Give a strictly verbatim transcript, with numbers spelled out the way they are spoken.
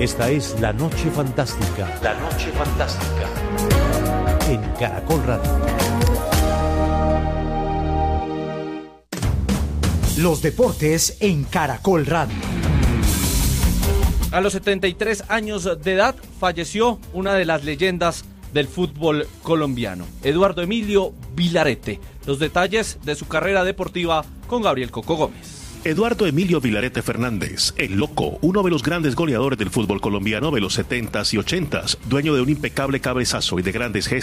Esta es La Noche Fantástica. La Noche Fantástica. En Caracol Radio. Los deportes en Caracol Radio. A los setenta y tres años de edad falleció una de las leyendas del fútbol colombiano, Eduardo Emilio Vilarete. Los detalles de su carrera deportiva con Gabriel Coco Gómez. Eduardo Emilio Vilarete Fernández, el Loco, uno de los grandes goleadores del fútbol colombiano de los setentas y ochentas, dueño de un impecable cabezazo y de grandes gestos